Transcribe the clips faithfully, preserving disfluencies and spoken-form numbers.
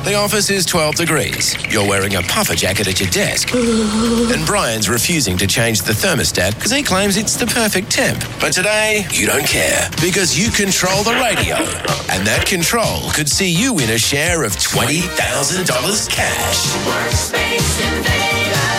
The office is twelve degrees. You're wearing a puffer jacket at your desk. And Brian's refusing to change the thermostat because he claims it's the perfect temp. But today, you don't care because you control the radio. And that control could see you win a share of twenty thousand dollars cash. Workspace Invader.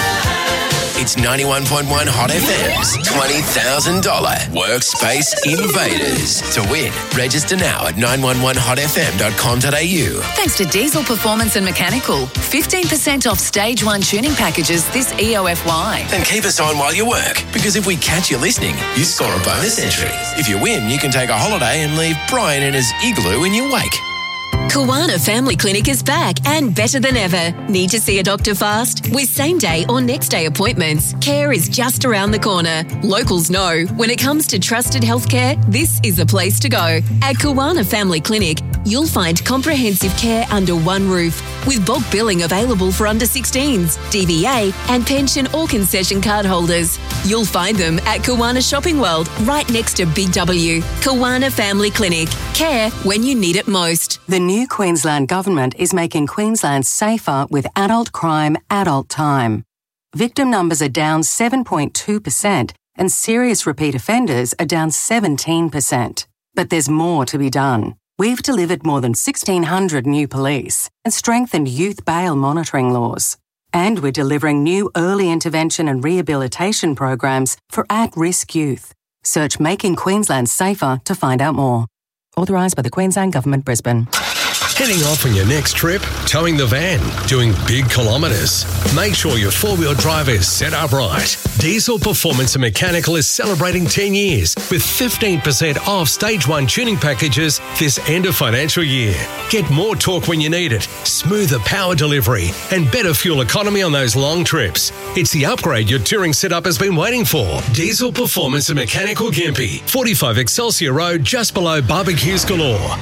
It's ninety-one point one Hot F M's twenty thousand dollars Workspace Invaders. To win, register now at nine one one hot f m dot com dot a u. Thanks to Diesel Performance and Mechanical. fifteen percent off Stage one tuning packages this E O F Y. And keep us on while you work, because if we catch you listening, you score a bonus entry. If you win, you can take a holiday and leave Brian in his igloo in your wake. Kawana Family Clinic is back and better than ever. Need to see a doctor fast? With same-day or next-day appointments, care is just around the corner. Locals know when it comes to trusted healthcare, this is the place to go. At Kawana Family Clinic, you'll find comprehensive care under one roof, with bulk billing available for under sixteens, D V A and pension or concession card holders. You'll find them at Kawana Shopping World, right next to Big W. Kawana Family Clinic. Care when you need it most. The new Queensland Government is making Queensland safer with adult crime, adult time. Victim numbers are down seven point two percent and serious repeat offenders are down seventeen percent. But there's more to be done. We've delivered more than sixteen hundred new police and strengthened youth bail monitoring laws. And we're delivering new early intervention and rehabilitation programs for at-risk youth. Search Making Queensland Safer to find out more. Authorised by the Queensland Government, Brisbane. Heading off on your next trip? Towing the van? Doing big kilometres? Make sure your four-wheel drive is set up right. Diesel Performance and Mechanical is celebrating ten years with fifteen percent off Stage one tuning packages this end of financial year. Get more torque when you need it, smoother power delivery and better fuel economy on those long trips. It's the upgrade your touring setup has been waiting for. Diesel Performance and Mechanical Gympie, forty-five Excelsior Road, just below Barbecues Galore.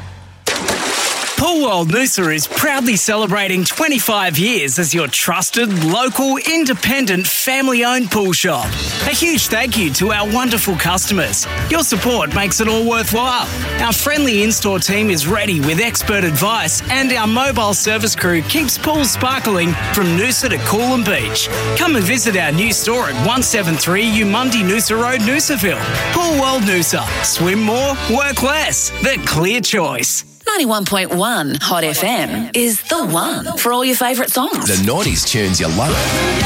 Pool World Noosa is proudly celebrating twenty-five years as your trusted, local, independent, family-owned pool shop. A huge thank you to our wonderful customers. Your support makes it all worthwhile. Our friendly in-store team is ready with expert advice, and our mobile service crew keeps pools sparkling from Noosa to Coolum Beach. Come and visit our new store at one seventy-three Umundi Noosa Road, Noosaville. Pool World Noosa. Swim more, work less. The clear choice. ninety-one point one Hot F M is the one for all your favourite songs. The noughties tunes you love.